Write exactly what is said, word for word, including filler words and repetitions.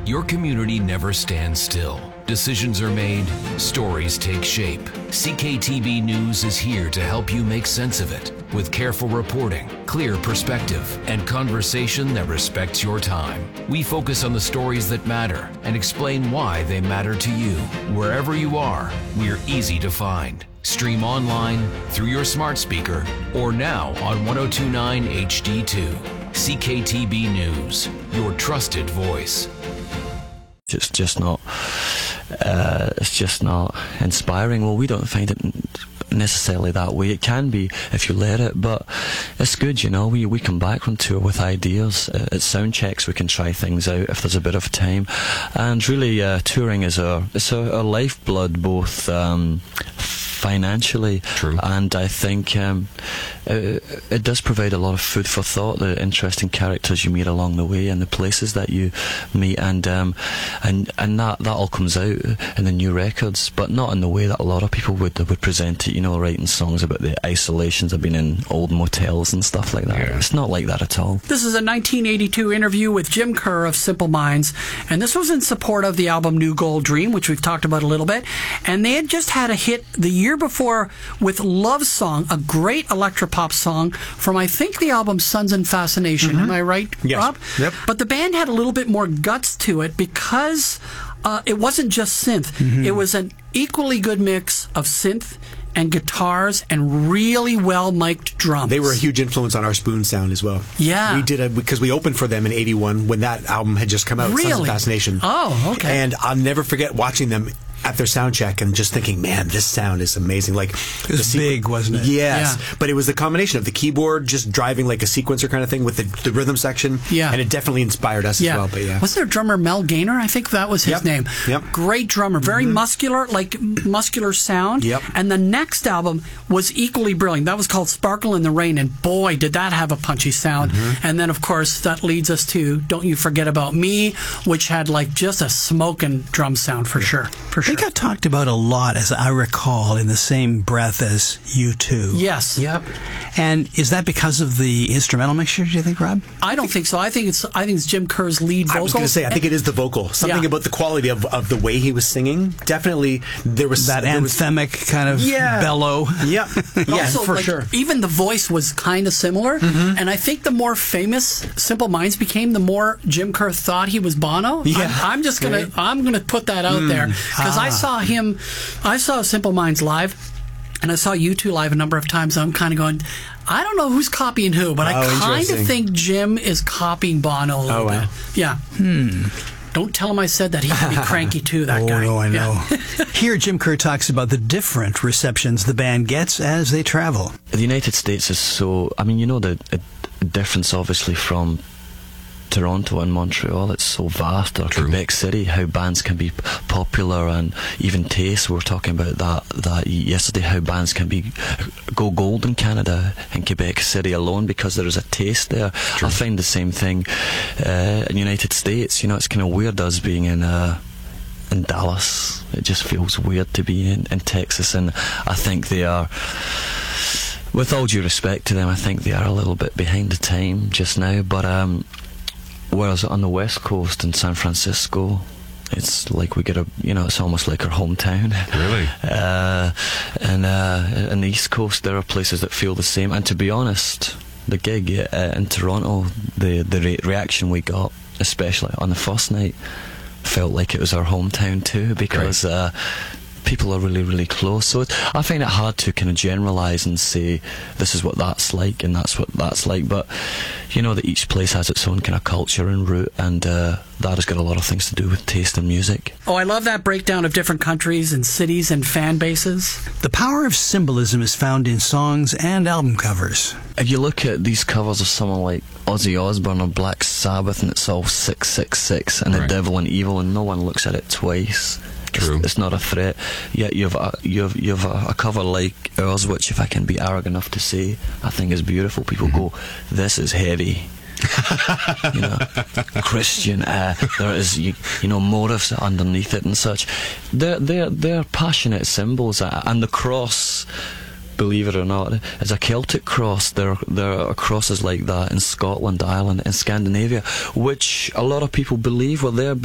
Your community never stands still. Decisions are made, stories take shape. C K T B News is here to help you make sense of it with careful reporting, clear perspective, and conversation that respects your time. We focus on the stories that matter and explain why they matter to you. Wherever you are, we're easy to find. Stream online, through your smart speaker, or now on one oh two point nine H D two. C K T B News, your trusted voice. It's just not. Uh, it's just not inspiring. Well, we don't find it necessarily that way. It can be if you let it, but it's good, you know. We we come back from tour with ideas. Uh, at sound checks, we can try things out if there's a bit of time, and really, uh, touring is our it's our, our lifeblood, both. Um, financially. True. And I think um, it, it does provide a lot of food for thought, the interesting characters you meet along the way and the places that you meet, and um, and and that, that all comes out in the new records, but not in the way that a lot of people would would present it, you know, writing songs about the isolations of being in old motels and stuff like that. Yeah. It's not like that at all. This is a nineteen eighty-two interview with Jim Kerr of Simple Minds, and this was in support of the album New Gold Dream, which we've talked about a little bit, and they had just had a hit the year before with Love Song, a great electropop song from, I think, the album Sons and Fascination. Mm-hmm. Am I right, yes. Rob? Yep. But the band had a little bit more guts to it because uh, it wasn't just synth. Mm-hmm. It was an equally good mix of synth and guitars and really well mic'd drums. They were a huge influence on our Spoon sound as well. Yeah. We did a, because we opened for them in eighty-one when that album had just come out, really? Sons of Fascination. Oh, okay. And I'll never forget watching them at their sound check and just thinking, man, this sound is amazing. Like, it was big, wasn't it? Yes. Yeah. But it was the combination of the keyboard just driving like a sequencer kind of thing with the, the rhythm section. Yeah. And it definitely inspired us yeah. as well. But yeah. Was there a drummer, Mel Gaynor? I think that was his yep. name. Yep. Great drummer. Very mm-hmm. muscular, like muscular sound. Yep. And the next album was equally brilliant. That was called Sparkle in the Rain, and boy, did that have a punchy sound. Mm-hmm. And then, of course, that leads us to Don't You Forget About Me, which had like just a smoking drum sound for sure. For sure. They got talked about a lot, as I recall, in the same breath as U two. Yes. Yep. And is that because of the instrumental mixture, do you think, Rob? I don't think so. I think it's I think it's Jim Kerr's lead vocals. I was going to say, I think it is the vocal. Something yeah. about the quality of, of the way he was singing. Definitely, there was that there anthemic was, kind of yeah. bellow. Yep. Yeah, also, for like, sure. Even the voice was kind of similar, mm-hmm. and I think the more famous Simple Minds became, the more Jim Kerr thought he was Bono. Yeah. I'm, I'm just gonna right. I'm gonna put that out mm. there because ah. I saw him. I saw Simple Minds live, and I saw U two live a number of times. I'm kind of going, I don't know who's copying who, but oh, I kind of think Jim is copying Bono a little oh, wow. bit. Yeah. Hmm. Don't tell him I said that. He could be cranky too, that oh, guy. Oh, I know. Yeah. Here, Jim Kerr talks about the different receptions the band gets as they travel. The United States is so... I mean, you know the, the difference, obviously, from Toronto and Montreal. It's so vast. Or True. Quebec City, how bands can be popular, and even taste. We were talking about that that yesterday, how bands can be go gold in Canada and Quebec City alone because there is a taste there. True. I find the same thing uh, in the United States. You know, it's kind of weird us being in uh, in Dallas. It just feels weird to be in, in Texas, and I think they are, with all due respect to them, I think they are a little bit behind the time just now. But um whereas on the West Coast in San Francisco, it's like we get a, you know, it's almost like our hometown. Really? Uh, and uh, on the East Coast, there are places that feel the same. And to be honest, the gig uh, in Toronto, the the re- reaction we got, especially on the first night, felt like it was our hometown too, because uh, people are really, really close. So it, I find it hard to kind of generalise and say this is what that's like and that's what that's like. But you know that each place has its own kind of culture and root, and uh, that has got a lot of things to do with taste in music. Oh, I love that breakdown of different countries and cities and fan bases. The power of symbolism is found in songs and album covers. If you look at these covers of someone like Ozzy Osbourne or Black Sabbath, and it's all six six six and right. the devil and evil, and no one looks at it twice. True. It's, it's not a threat. Yet you've a, you've you've a, a cover like ours, which, if I can be arrogant enough to say, I think is beautiful. People mm-hmm. go, "This is heavy." You know, Christian. Uh, there is you, you know motives underneath it and such. They're they're they're passionate symbols, uh, and the cross, believe it or not, is a Celtic cross. There, there are crosses like that in Scotland, Ireland, and Scandinavia, which a lot of people believe were there